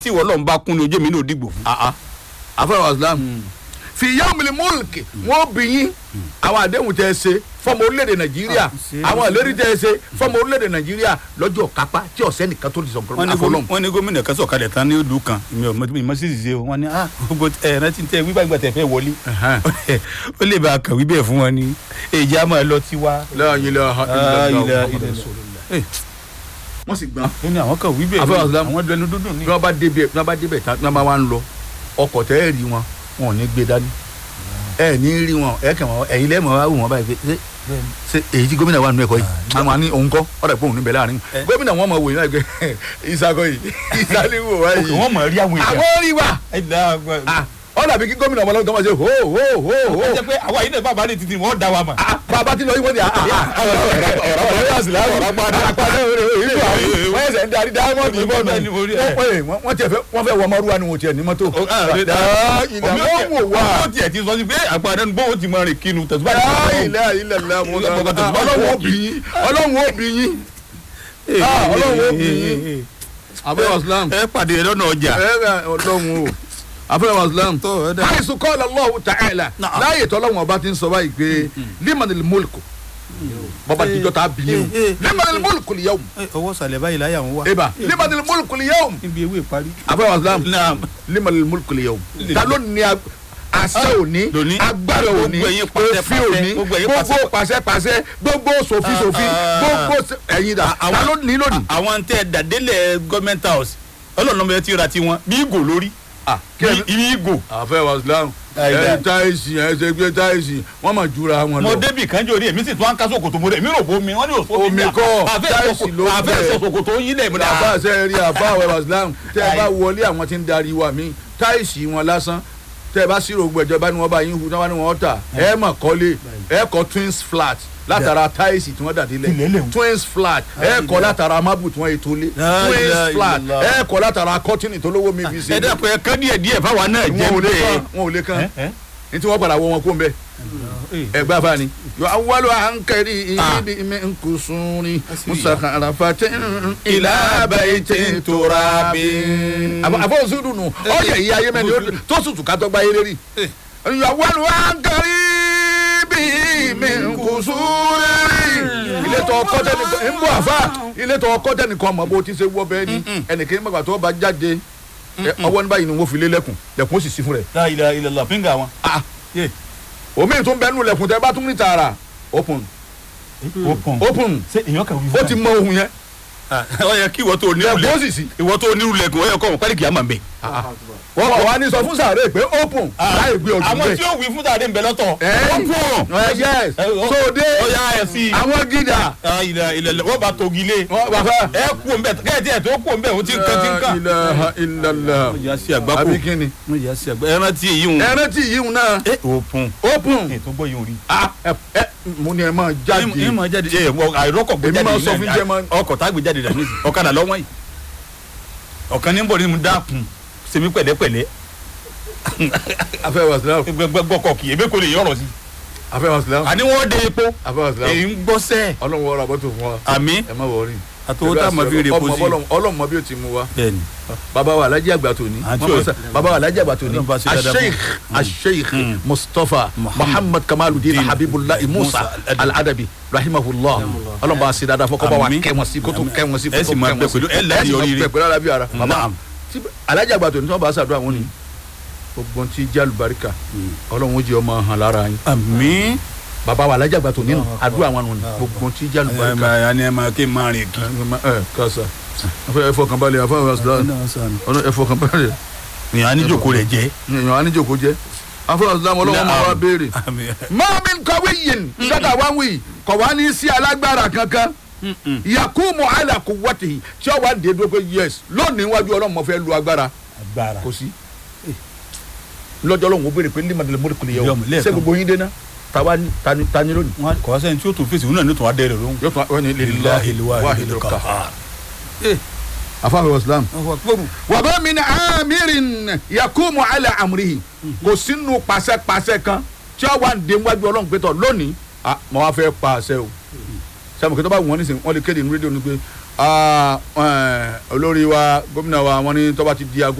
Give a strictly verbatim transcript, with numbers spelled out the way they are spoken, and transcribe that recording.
tí wọ́n lọ́n bá kún ní ojú mi ní òdìgbò fún. àfẹ́rẹ́ islam fi yawmil mulk wọ́n bí yín àwọn àdéhùn tẹ́ ẹ ṣe fọmọ orílẹ̀-èdè nàìjíríà àwọn ìlérí tẹ́ ẹ ṣe fọmọ orílẹ̀-èdè nàìjíríà lọ́jọ́ kápá tí ọ̀sẹ́ nìkan tó di sọ̀kọ̀rọ̀ àfọlọ́m. wọ́n ní gómìnà kan sọ̀kalẹ̀ tán ní ìlú kan mi ò mọ̀ sí ìṣe o wọ́n ní ah gbogbo ẹ̀ rántí tẹ wíwá ìgbà tẹ fẹ́ wọlé ó lè bá a kàn wí bẹ́ẹ̀ fún wọn ní èjì á máa lọ tiwa. la ilaha illallah wọ́n sì gbọ́n. ó ní àwọn kan wí bẹ́ẹ̀ àwọn dẹnu dúdú ní. bí wọ́n bá débẹ̀ bí wọ́n bá débẹ̀ tán bí wọ́n bá wá ń lọ ọkọ̀ tẹ́ ẹ̀ rí wọn wọn ò ní gbé dání ẹ ní rí wọn ẹ kàn wọn ẹ̀yin lẹ́mọ̀ wá wù wọn báyìí pé ṣe èyí tí gómìnà wà nínú ẹ̀kọ́ yìí àwọn àní òun kọ́ ọ̀rọ̀ ìpòhùn níbẹ̀ láàrin gómìnà wọn mọ̀ wò yín láì pé ìsàkọ́ yìí ìsàlẹ̀wò wá yìí. wọ́n mọ̀ rí àwọn èèyàn. àwọn rí wa ọ dàbí kí gómìnà ọmọlọ́wọ́ tó máa ṣe hó hó hó hó. ó jẹ́ pé àwa yìí náà bàbá ní títí wọ́n dá wa mọ̀. bàbá tí lọ yín wọ́n ti ọ̀rọ̀ yóò sì láwọ̀ ọ̀rọ̀ padà padà ìlú àwọn wọ́n ẹ̀sẹ̀ ń darí dáhàmọ́ọ̀dì ìbọ̀nù wọ́n tiẹ̀ wọ́n fẹ́ wọ ọmọrúwa ni wọ́n tiẹ̀ ní mọ́tò. ìdààmú wò wá. ó tiẹ̀ ti sọ sí pé àpàdé ní bóun ti máa rìn kínu tẹ̀síwájú. ọlọ́run ó bí yín ọlọ́run ó bí yín ọlọ́run ó bí yín. abẹ́wò islam. ẹ pàdé ẹ lọ́nà ọjà. ọlọ́run o àfẹ́rẹ́ wa islam àìsàn qala Allahu ta'ala láàyè tọ́lọ́wọ́n ọba ti ń sọ báyìí pé limanil mulku bàbá jíjọ́ ta bí yín limanil mulku al-yawm. ọwọ́ sàlẹ̀ báyìí láyà wọn wá. eba limanil mulku al-yawm. níbi ewé parí. àfẹ́rẹ́ wa islam limanil mulku al-yawm. ta ló ní àṣẹ òní agbára òní òfin òní gbogbo pàṣẹpàṣẹ gbogbo sòfin-sòfin gbogbo ẹ̀yin dà ta ló ní lónìí. àwọn tẹ dàdélẹ̀ government house ọlọ́run ọmọ ẹ ti ra tiwọn bí ìgò lórí ibi ìgò. àfẹ́ wa islam ẹ táìsì ẹ ṣe gbé táìsì wọ́n máa jura wọn lọ. mo débi kan jòrí èmi sì tún á ń ká sókòtò mo rẹ̀ èmi rò bó mi wọ́n ní òfò mi. omi kọ́ táìsì ló bẹ̀ àfẹ́ sọ̀kòtò yín lẹ̀ múdà. àbá ṣe rí àbá àwẹ̀ wa islam tẹ́ ẹ bá wọlé àwọn tí ń darí wa mí táìsì wọn lásán tẹ́ ẹ bá sírò gbẹ̀jọ bá ní wọ́n bá yín hu náà ní wọ́n tà ẹ mọ̀ kọ́lé ẹ kọ́ twins flat látara táìsì tí wọ́n dàdí lẹ̀ twins flat ẹ kọ́ látara mábù tí wọ́n ètò lé twins flat ẹ kọ́ látara kọ́tìnì tó lówó mi fi ṣe. ẹ dẹ́kun ẹ kán díẹ̀ díẹ̀ fáwa náà jẹ́ bẹ́ẹ̀. wọn ò lè kán ní tí wọ́n padà wọ wọn kó ń bẹ́ ẹ gbá fa ni. yọ awalo ankari ibi mi nkusuni musaka arafate ila bayti turabi. àfọ òsùdù nù ọyẹ ìyá ayé mẹni tó sùtù kátó gbá yé lérí. yọ awalo ankari ibi mi nkusuni. ilé tó ọkọ tẹni ń bọ àfa ilé tó ọkọ tẹni kan mọ bó ti ṣe wọ bẹ́ẹ̀ ni ẹnìkan mọgbà tó bá jáde ọwọ́ ní báyìí ni wọ́n fi lé lẹ́kùn lẹ́kùn ó sì sí fún rẹ̀. la ilaha illallah fíńgà wọn. omi tún bẹ́ẹ̀ nù lẹ́kùn tẹ́ bá tún ní tààrà open open open ṣé èèyàn kan wí fún ó ti mọ ohun yẹn. ó yẹ kí ìwọ tó ní lẹ́kùn ó sì sí. ìwọ tó ní lẹ́kùn ó yẹ kọ́ ọ̀ pálíkì àmà ń bẹ̀. wọ́n kọ̀ wá ní sọ fún sàárè pé open láì gbé ojú bẹ́ẹ̀. àwọn tí ó wí fún sàárè ń bẹ lọ́tọ̀. open yes sóde àwọn gíga. ilẹ̀ ilẹ̀ wọ́n bá togi lé. ẹ kú òun bẹ̀ kẹ́ẹ̀tì ẹ̀ tó kú òun bẹ̀ ó ti ń kan ti ń kan. ilaha illallah àbí kíni. ẹran tí èyí hùn. ẹran tí èyí hùn náà. open open. ètò gbọ́ yìí hùn rí. mo ní ẹ máa jáde. ẹ máa jáde ẹ àìrọ́kọ̀ gbé jáde yìí náà ọkọ̀ tá gbé jáde dàní ọ̀kadà lọ́wọ́ yìí ọ̀kan ní bọ̀ ní mo dákun sèmi pẹ̀lẹ́pẹ̀lẹ́. afẹ́ wa silamu. gbọ́kọ̀ kì í ebe kò lè yọ̀rọ̀ sí. afẹ́ wa silamu. àní wọ́n dé epo. afẹ́ wa silamu. èyí ń gbọ́sẹ̀. ọlọ́run wọ́n ra bọ́tò fún wa. àmì ẹ má wọrí. àtọwọ́ tá a máa fi rè po sí. ọlọ́run mọ bí o ti mú wa. bẹ́ẹ̀ni. baba wa alhaji àgbà tòní. baba wa alhaji àgbà tòní. asheikh asheikh mustapha muhammad kamaludin habibullah musa al-adabi rahimahullah ọlọ́run bá a ṣe dáadáa fọkọ́ bá wa kẹ́ wọn sí kótó kẹ́ wọn sí kótó kẹ́ wọn sí. ẹ sì máa bẹ pẹ̀lú ẹ láti oríire. ẹ sì máa bẹ pẹ̀lú alábí ara. alhaji àgbà tòní tí wọ́n bá a ṣàdúrà wọn ni gbogbo ti jẹ́ àlùbáríkà ọlọ́run ó jẹ́ ọmọ hàn lára yín. àmín. baba wa alhaji àgbà tòní àdúrà wọn nù gbogbo ti jẹ́ àlùbáríkà. ẹ ẹ ẹ máa kí n máa rìn kí. ẹ kásá ẹ fọkàn balẹ̀ àfọ àwọn ọ̀sán ẹ fọkàn balẹ̀. ìyàn aníjòkó rẹ̀ jẹ́. ìyàn aníjòkó jẹ́ afọ ọ̀sán ọlọ́wọ́ máa wá béèrè. mọ́mí kọ́wé yìí nígbàdà wá wí kọ̀ wá ní sí alágbára kankan yakumu ala quwwatihi tí ó wà dé dúró pé yes lónìí wájú ọlọ́run mo fẹ́ lu agbára kò sí. lọ́jọ́ ọlọ́run ó béèrè pé limanil mulku al-yawm ṣé gbogbo yín dé ná tawa tani tani lónìí. kò wá sẹ́yìn tí ó tún fèsì òun náà ní tún wá dẹ́rẹ̀ lóhùn. yóò tún wá ní lillahi wahidil qahhar. afaahu islam. wa ma min amirin yakumu ala amrihi kò sínú pàṣẹpàṣẹ kan tí ó wà dé wájú ọlọ́run pé tọ̀ lónìí mo wá fẹ́ pàṣẹ o sẹ́mu kí tó bá wọ́n nísìnyí wọ́n lè kéde ní rédíò ní pé olórí wa gómìnà wa wọ́n ní tó bá ti di aago